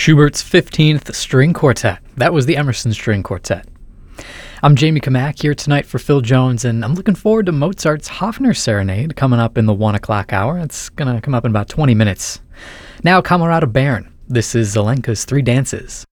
Schubert's 15th String Quartet. That was the Emerson String Quartet. I'm Jamie Kamak here tonight for Phil Jones, and I'm looking forward to Mozart's Hofner Serenade coming up in the 1 o'clock hour. It's going to come up in about 20 minutes. Now, Camerata Bern. This is Zelenka's Three Dances.